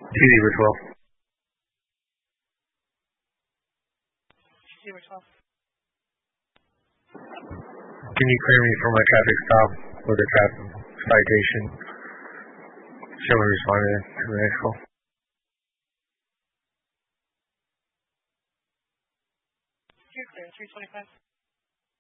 Zebra 12. Zebra 12. Can you clear me for my traffic stop with a traffic citation? Someone responded to the next call. You're clear, 325.